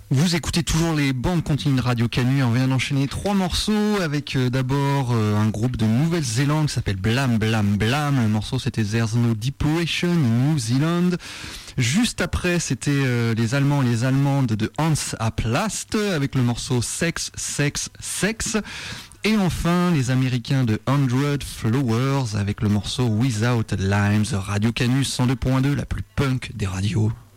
Vous écoutez toujours les bandes continues de Radio Canu. On vient d'enchaîner 3 morceaux avec d'abord un groupe de Nouvelle-Zélande qui s'appelle Blam Blam Blam. Le morceau c'était There's No Depression in New Zealand. Juste après c'était les Allemands et les Allemandes de Hans Aplast avec le morceau Sex Sex Sex. Et enfin les Américains de 100 Flowers avec le morceau Without Limes. Radio Canu 102.2, la plus punk des radios.